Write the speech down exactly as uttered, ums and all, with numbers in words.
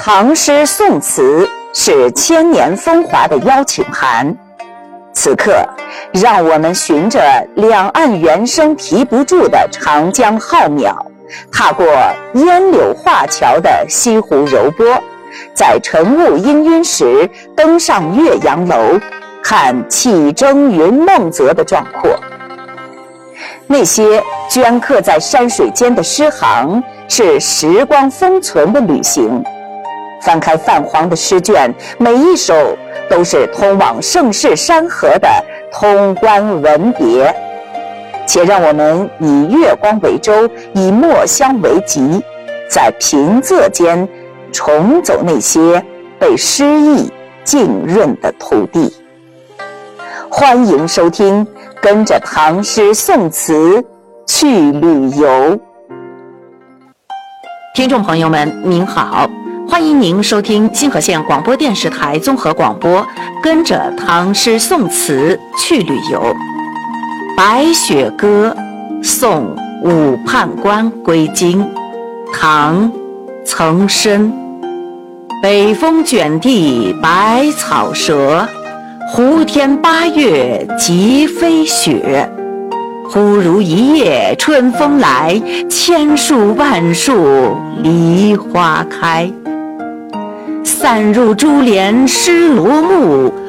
唐诗宋词是千年风华的邀请函。此刻，让我们循着两岸猿声啼不住的长江浩渺，踏过烟柳画桥的西湖柔波，在晨雾氤氲时登上岳阳楼，看气蒸云梦泽的壮阔。那些镌刻在山水间的诗行，是时光封存的旅行。翻开泛黄的诗卷，每一首都是通往盛世山河的通关文别。且让我们以月光为舟，以墨香为笈，在平仄间重走那些被诗意浸润的土地。欢迎收听，跟着唐诗宋词去旅游。 听众朋友们您好，欢迎您收听金河县广播电视台综合广播，跟着唐诗宋词去旅游。白雪歌，送武判官归京，唐，岑参。北风卷地白草折，胡天八月即飞雪。忽如一夜春风来，千树万树梨花开。散入珠帘湿罗幕，